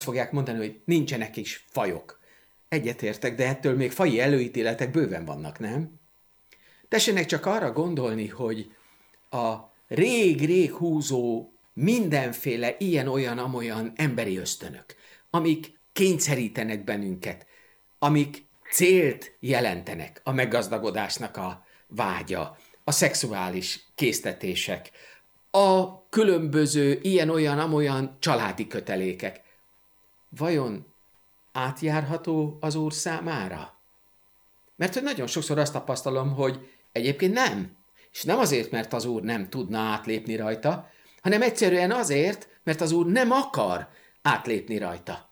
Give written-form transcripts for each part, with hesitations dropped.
fogják mondani, hogy nincsenek is fajok. Egyetértek, de ettől még faji előítéletek bőven vannak, nem? Tessenek csak arra gondolni, hogy a rég-rég húzó mindenféle ilyen-olyan-amolyan emberi ösztönök, amik kényszerítenek bennünket, amik célt jelentenek, a meggazdagodásnak a vágya, a szexuális késztetések, a különböző ilyen-olyan-amolyan családi kötelékek. Vajon átjárható az Úr számára? Mert hogy nagyon sokszor azt tapasztalom, hogy egyébként nem. És nem azért, mert az Úr nem tudna átlépni rajta, hanem egyszerűen azért, mert az Úr nem akar átlépni rajta.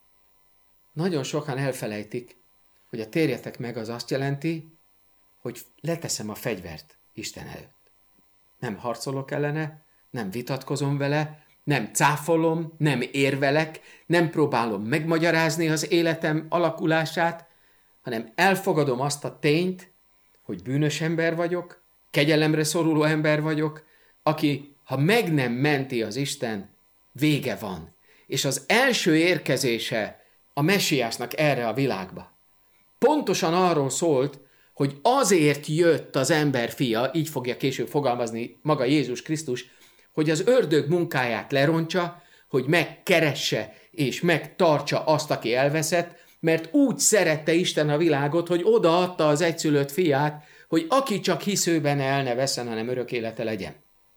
Nagyon sokan elfelejtik, hogy a térjetek meg az azt jelenti, hogy leteszem a fegyvert Isten előtt. Nem harcolok ellene, nem vitatkozom vele, nem cáfolom, nem érvelek, nem próbálom megmagyarázni az életem alakulását, hanem elfogadom azt a tényt, hogy bűnös ember vagyok, kegyelemre szoruló ember vagyok, aki, ha meg nem menti az Isten, vége van. És az első érkezése a Messiásnak erre a világba pontosan arról szólt, hogy azért jött az ember fia, így fogja később fogalmazni maga Jézus Krisztus, hogy az ördög munkáját lerontsa, hogy megkeresse és megtartsa azt, aki elveszett, mert úgy szerette Isten a világot, hogy odaadta az egyszülött fiát, hogy aki csak hiszőben el ne vesszen, hanem örök élete legyen.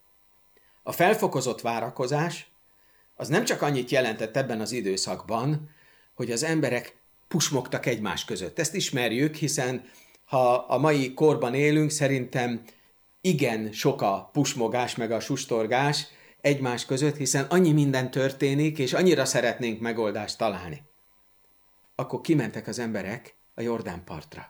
A felfokozott várakozás az nem csak annyit jelentett ebben az időszakban, hogy az emberek pusmogtak egymás között. Ezt ismerjük, hiszen ha a mai korban élünk, szerintem igen sok a pusmogás meg a sustorgás egymás között, hiszen annyi minden történik, és annyira szeretnénk megoldást találni. Akkor kimentek az emberek a Jordán partra.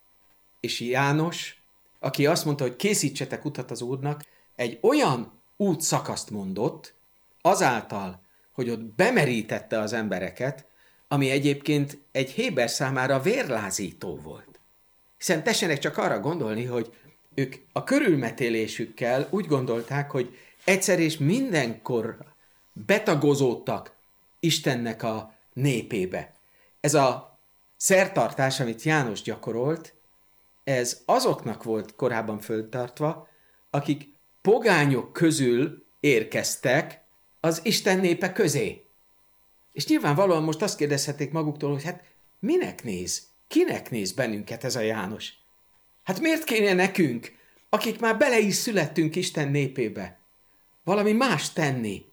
És János, aki azt mondta, hogy készítsetek utat az Úrnak, egy olyan útszakaszt mondott, azáltal, hogy ott bemerítette az embereket, ami egyébként egy héber számára vérlázító volt. Hiszen tessenek csak arra gondolni, hogy ők a körülmetélésükkel úgy gondolták, hogy egyszer és mindenkor betagozódtak Istennek a népébe. Ez a szertartás, amit János gyakorolt, ez azoknak volt korábban föltartva, akik pogányok közül érkeztek az Isten népe közé. És nyilvánvalóan most azt kérdezhetik maguktól, hogy hát minek néz? Kinek néz bennünket ez a János? Hát miért kéne nekünk, akik már bele is születtünk Isten népébe, valami más tenni?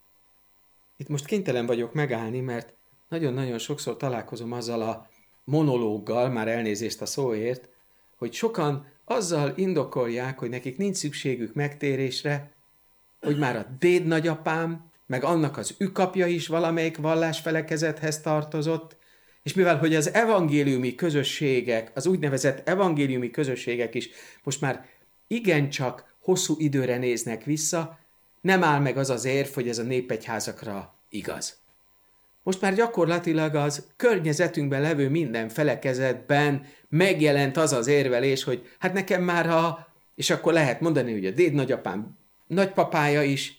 Itt most kénytelen vagyok megállni, mert nagyon-nagyon sokszor találkozom azzal a monológgal, már elnézést a szóért, hogy sokan azzal indokolják, hogy nekik nincs szükségük megtérésre, hogy már a déd nagyapám, meg annak az ükapja is valamelyik vallásfelekezethez tartozott, és mivel hogy az evangéliumi közösségek, az úgynevezett evangéliumi közösségek is most már igencsak hosszú időre néznek vissza, nem áll meg az az érv, hogy ez a népegyházakra igaz. Most már gyakorlatilag az környezetünkben levő minden felekezetben megjelent az az érvelés, hogy hát nekem már és akkor lehet mondani, hogy a déd nagyapám nagypapája is,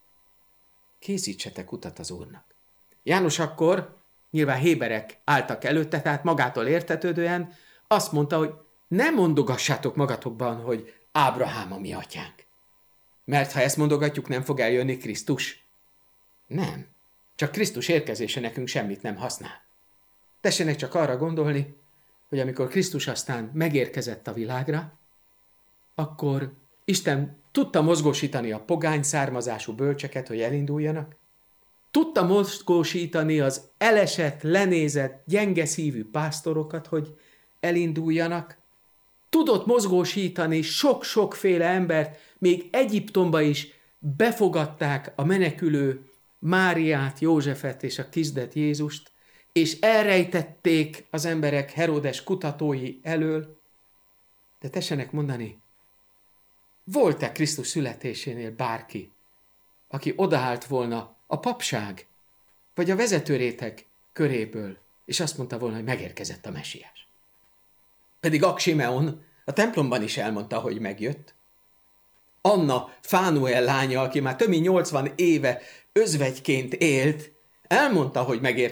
készítsetek utat az Úrnak. János akkor, nyilván héberek álltak előtte, tehát magától értetődően azt mondta, hogy ne mondogassátok magatokban, hogy Ábrahám a mi atyánk. Mert ha ezt mondogatjuk, nem fog eljönni Krisztus. Nem. Csak Krisztus érkezése nekünk semmit nem használ. Tessenek csak arra gondolni, hogy amikor Krisztus aztán megérkezett a világra, akkor Isten tudta mozgósítani a pogány származású bölcseket, hogy elinduljanak, tudta mozgósítani az elesett, lenézett, gyenge szívű pásztorokat, hogy elinduljanak, tudott mozgósítani sok-sokféle embert, még Egyiptomba is befogadták a menekülő Máriát, Józsefet és a kisdet Jézust, és elrejtették az emberek Heródes kutatói elől. De tessenek mondani, volt-e Krisztus születésénél bárki, aki odaállt volna a papság, vagy a vezetőréteg köréből, és azt mondta volna, hogy megérkezett a Mesiás. Pedig Aksimeon a templomban is elmondta, hogy megjött. Anna, Fánuel lánya, aki már több mint 80 éve özvegyként élt, Elmondta, hogy megérkezik